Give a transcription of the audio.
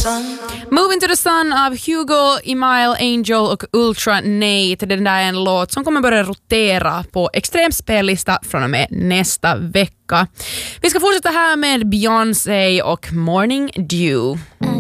Moving to the Sun av Hugo, Emile, Angel och Ultra Nate. Den där är en låt som kommer börja rotera på extremspellista från och med nästa vecka. Vi ska fortsätta här med Beyoncé och Morning Dew.